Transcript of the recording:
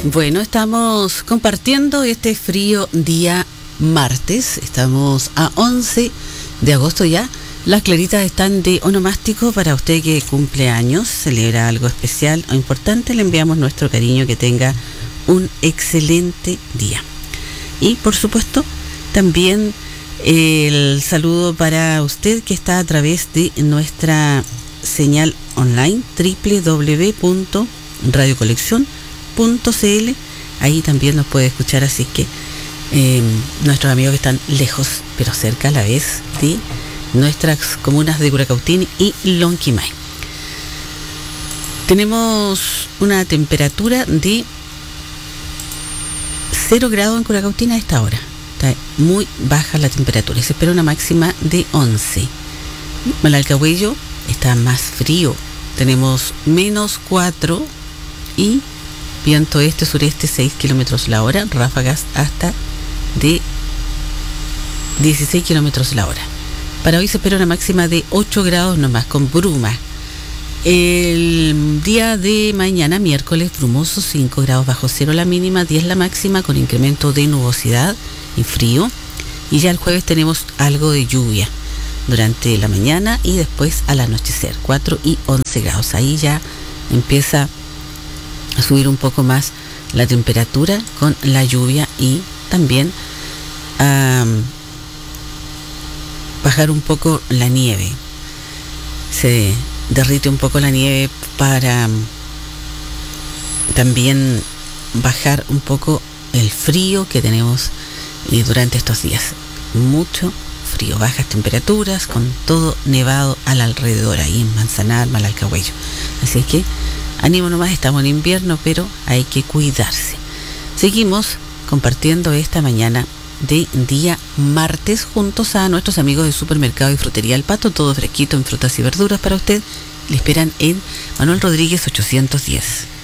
Bueno, estamos compartiendo este frío día martes. Estamos a 11 de agosto ya. Las claritas están de onomástico para usted que cumple años, celebra algo especial o importante. Le enviamos nuestro cariño, que tenga un excelente día. Y por supuesto, también el saludo para usted que está a través de nuestra señal online www.radiocolección.cl. Ahí también nos puede escuchar, así que nuestros amigos que están lejos pero cerca a la vez de nuestras comunas de Curacautín y Lonquimay. Tenemos una temperatura de 0 grados en Curacautín a esta hora. Está muy baja la temperatura y se espera una máxima de 11. Malalcahuello está más frío. Tenemos -4 y viento este-sureste 6 kilómetros la hora, ráfagas hasta de 16 kilómetros la hora. Para hoy se espera una máxima de 8 grados nomás, con bruma. El día de mañana, miércoles, brumoso, 5 grados bajo cero la mínima, 10 la máxima, con incremento de nubosidad y frío. Y ya el jueves tenemos algo de lluvia durante la mañana y después al anochecer, 4 y 11 grados. Ahí ya empieza a subir un poco más la temperatura con la lluvia y también a bajar un poco la nieve. Se derrite un poco la nieve para también bajar un poco el frío que tenemos durante estos días. Mucho frío, bajas temperaturas, con todo nevado al alrededor, ahí en Manzanar, Malalcahuello. Así que ánimo nomás, estamos en invierno, pero hay que cuidarse. Seguimos compartiendo esta mañana de día martes juntos a nuestros amigos de Supermercado y Frutería El Pato, todo fresquito en frutas y verduras para usted. Le esperan en Manuel Rodríguez 810.